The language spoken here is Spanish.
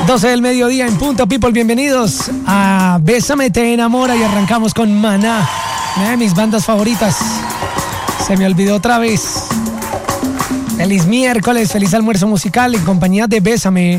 12 del mediodía en punto, people. Bienvenidos a Bésame Te Enamora y arrancamos con Maná, una de mis bandas favoritas. Se me olvidó otra vez. Feliz miércoles, feliz almuerzo musical en compañía de Bésame.